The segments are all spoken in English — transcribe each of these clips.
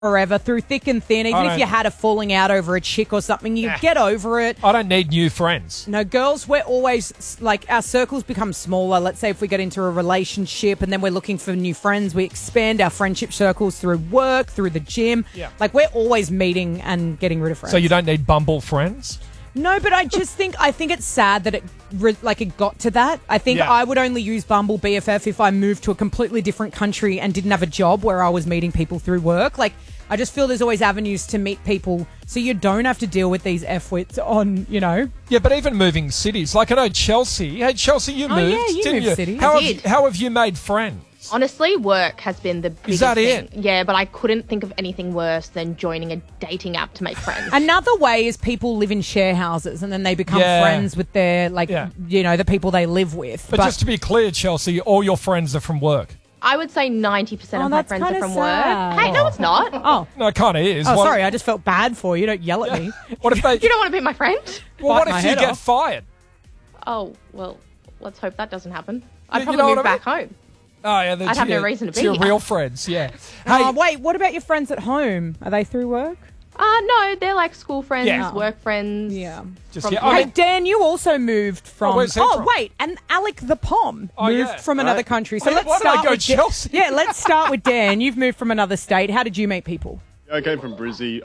forever, through thick and thin. Even if you had a falling out over a chick or something, you get over it. I don't need new friends. No, girls, we're always, like, our circles become smaller. Let's say if we get into a relationship and then we're looking for new friends, we expand our friendship circles through work, through the gym. Yeah. Like, we're always meeting and getting rid of friends. So you don't need Bumble friends? No, but I think it's sad that it got to that. I think I would only use Bumble BFF if I moved to a completely different country and didn't have a job where I was meeting people through work. Like, I just feel there's always avenues to meet people so you don't have to deal with these F-wits on, Yeah, but even moving cities. Like, I know Chelsea. Hey, Chelsea, you moved, didn't you? Cities. How have you made friends? Honestly, work has been the biggest Is that thing. it? Yeah, but I couldn't think of anything worse than joining a dating app to make friends. Another way is people live in share houses and then they become friends with their, the people they live with. But just to be clear, Chelsea, all your friends are from work. I would say 90% of my friends are from sad. work. Hey, no, it's not. Oh. No, it kind of is. Oh, sorry, I just felt bad for you. Don't yell at me. What if they... You don't want to be my friend? Well, what if you get fired? Oh, well, let's hope that doesn't happen. I'd You probably know what move I mean? back home. Oh, yeah. I'd have no reason to be your here. real friends, yeah. Hey, wait, what about your friends at home? Are they through work? No, they're like school friends, Yeah. work friends. Yeah. Hey, Dan, you also moved from... where's he from? Wait, and Alec the Pom moved from another country. So Why let's did I start go with Chelsea? Yeah, let's start with Dan. You've moved from another state. How did you meet people? I came from Brizzy.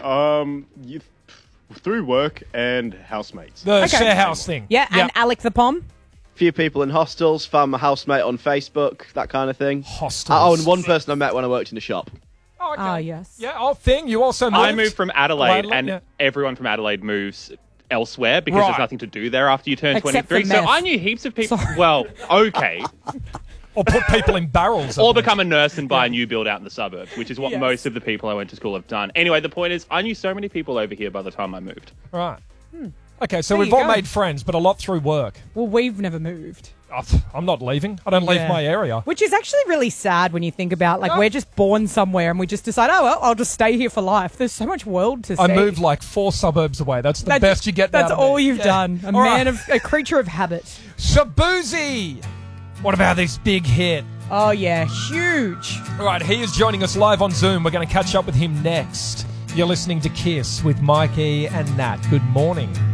Through work and housemates. The share house thing. Yeah, and Alec the Pom? Few people in hostels, found my housemate on Facebook, that kind of thing. Hostels. And one person I met when I worked in a shop. Oh, okay. Oh, yes. Yeah, thing. You also moved? I moved from Adelaide, and yeah. everyone from Adelaide moves elsewhere because Right. there's nothing to do there after you turn Except 23. for So meth. I knew heaps of people. Sorry. Well, okay. Or put people in barrels. Or become a nurse and buy a new build out in the suburbs, which is what most of the people I went to school have done. Anyway, the point is, I knew so many people over here by the time I moved. Right. Okay, so There we've you all go. made friends, but a lot through work. Well, we've never moved. I'm not leaving. I don't leave Yeah. my area. Which is actually really sad when you think about, we're just born somewhere and we just decide, oh, well, I'll just stay here for life. There's so much world to see. I moved like 4 suburbs away. That's the best you get That's out of me. all you've Yeah. done. All right. A creature of habit. Shabuzi! What about this big hit? Oh, yeah, huge. All right, he is joining us live on Zoom. We're going to catch up with him next. You're listening to Kiss with Mikey and Nat. Good morning.